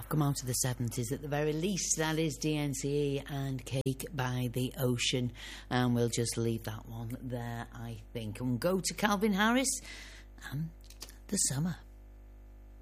come out of the 70s at the very least. That is DNCE and Cake by the Ocean, and we'll just leave that one there, I think, and go to Calvin Harris and The Summer.